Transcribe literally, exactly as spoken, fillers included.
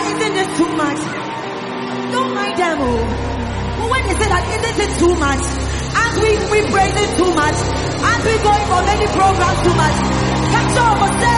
isn't this too much? Don't mind them, oh. But when they say that, isn't it too much? As we, we praise it too much. As we going for many programs too much. Catch up, say,